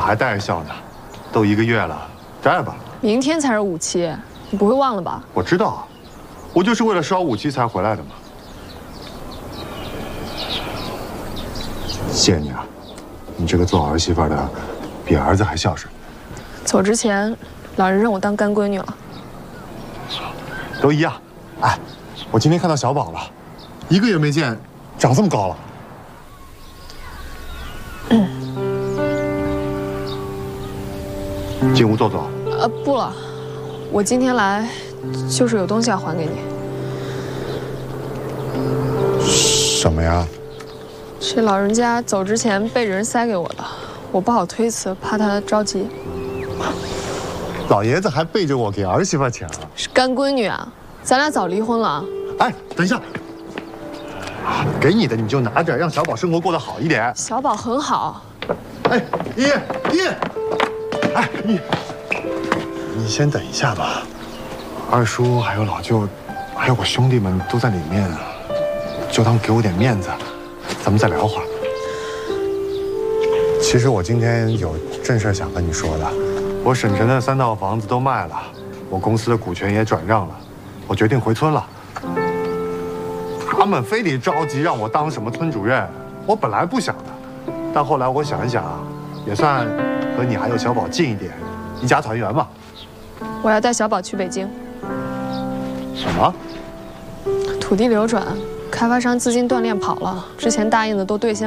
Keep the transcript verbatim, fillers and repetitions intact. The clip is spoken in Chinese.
还带着笑呢，都一个月了，摘吧。 明天才是五七，你不会忘了吧？ 我知道，我就是为了烧五七才回来的嘛。谢谢你啊，你这个做儿媳妇的，比儿子还孝顺。 走之前，老人认我当干闺女了。 都一样。哎，我今天看到小宝了，一个月没见，长这么高了。嗯。进屋坐坐。 呃，不了，我今天来就是有东西要还给你。 什么呀？ 这老人家走之前背着人塞给我的，我不好推辞，怕他着急。 老爷子还背着我给儿媳妇钱了？ 是干闺女啊，咱俩早离婚了。 哎，等一下，给你的你就拿着，让小宝生活过得好一点。 小宝很好。 哎，依依，哎你，你先等一下吧。二叔还有老舅，还有我兄弟们都在里面，就当给我点面子，咱们再聊会儿。其实我今天有正事想跟你说的。我省城的三套房子都卖了，我公司的股权也转让了，我决定回村了。他们非得着急让我当什么村主任，我本来不想的，但后来我想一想，也算和你还有小宝近一点，一家团圆嘛。 我要带小宝去北京。 什么？ 土地流转，开发商资金断裂跑了，之前答应的都兑现。